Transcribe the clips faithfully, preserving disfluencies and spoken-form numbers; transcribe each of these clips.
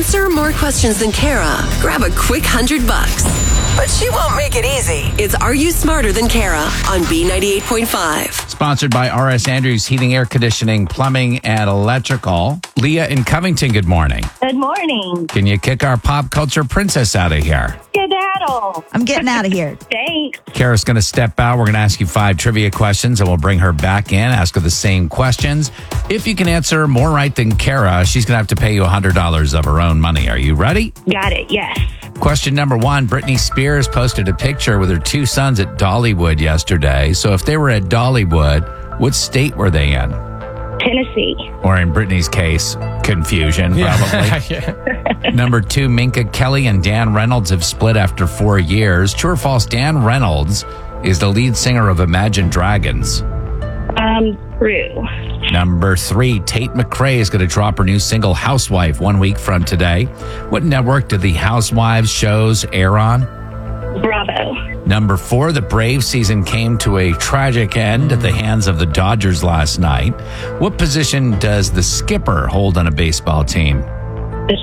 answer more questions than Kara, grab a quick hundred bucks. But she won't make it easy. It's Are You Smarter Than Kara on B ninety-eight point five. Sponsored by R S Andrews Heating, Air Conditioning, Plumbing, and Electrical. Leah in Covington, good morning. Good morning. Can you kick our pop culture princess out of here? Skedaddle. I'm getting out of here. Thanks. Kara's going to step out. We're going to ask you five trivia questions, and we'll bring her back in, ask her the same questions. If you can answer more right than Kara, she's going to have to pay you one hundred dollars of her own money. Are you ready? Got it, yes. Question number one, Britney Spears posted a picture with her two sons at Dollywood yesterday. So if they were at Dollywood, what state were they in? Tennessee. Or in Britney's case, confusion, probably. Yeah. Number two, Minka Kelly and Dan Reynolds have split after four years. True or false, Dan Reynolds is the lead singer of Imagine Dragons. Um, true. Number three, Tate McRae is going to drop her new single Housewife one week from today. What network did the Housewives shows air on? Bravo. Number four, the Braves season came to a tragic end at the hands of the Dodgers last night. What position does the skipper hold on a baseball team? The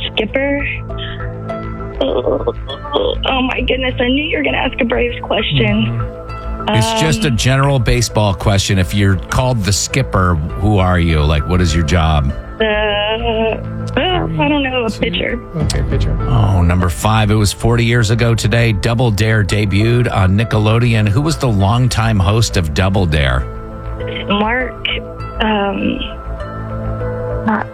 skipper? Oh, oh my goodness, I knew you were going to ask a Braves question. It's Um, just a general baseball question. If you're called the skipper, who are you? Like, what is your job? The, uh, I don't know, a pitcher. Okay, pitcher. Oh, number five, it was forty years ago today. Double Dare debuted on Nickelodeon. Who was the longtime host of Double Dare? Mark, um, not,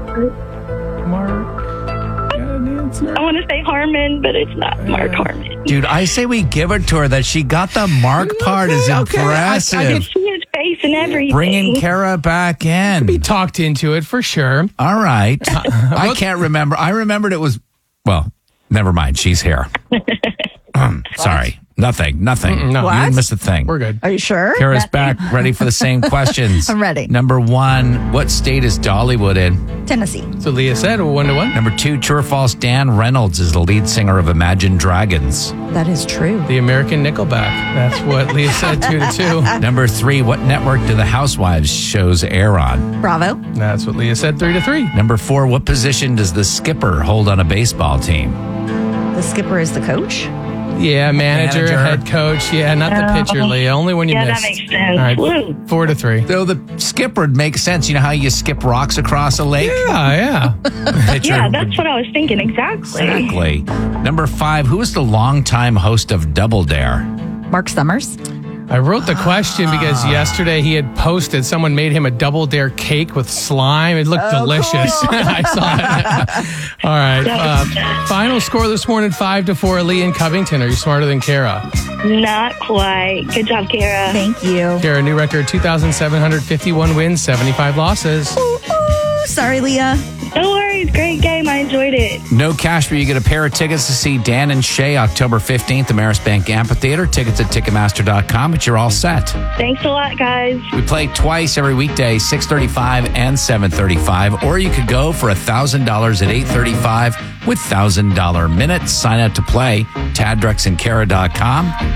Mark. Got an answer? I want to say Harmon, but it's not Mark Harmon. Dude, I say we give it to her. That she got the Mark part is okay. impressive. I- I It's his face and everything. Bringing Kara back in. Be talked into it for sure. All right. I can't remember. I remembered it was, well, never mind. She's here. Um, sorry. Nothing. Nothing. Mm-mm, no. You What? didn't miss a thing. We're good. Are you sure? Kara's back, ready for the same questions. I'm ready. Number one, what state is Dollywood in? Tennessee. So Leah said one to one. Number two, true or false, Dan Reynolds is the lead singer of Imagine Dragons. That is true. The American Nickelback. That's what Leah said two to two. Number three, what network do the Housewives shows air on? Bravo. That's what Leah said three to three. Number four, what position does the skipper hold on a baseball team? The skipper is the coach. Yeah, manager, Manager. head coach. Yeah, not the Oh. pitcher, Leah. Only when you Yeah, that missed. makes sense. All right, Woo. four to three. Though the skipper would make sense. You know how you skip rocks across a lake? Yeah, yeah. Pitcher Yeah, would- that's what I was thinking. Exactly. Exactly. Number five, who is the longtime host of Double Dare? Mark Summers. I wrote the question because yesterday he had posted someone made him a double dare cake with slime. It looked delicious. I saw it. All right. Uh, final score this morning, five to four. Lee in Covington. Are you smarter than Kara? Not quite. Good job, Kara. Thank you. Kara, new record, two thousand seven hundred fifty-one wins, seventy-five losses. Ooh, ooh, sorry, Leah. No worries. Great game. I enjoyed it. No cash, but you get a pair of tickets to see Dan and Shay October fifteenth, the Marist Bank Amphitheater. Tickets at Ticketmaster dot com, but you're all set. Thanks a lot, guys. We play twice every weekday, six thirty-five and seven thirty-five, or you could go for one thousand dollars at eight thirty-five with one thousand dollars minutes. Sign up to play, Tadrex and Kara dot com.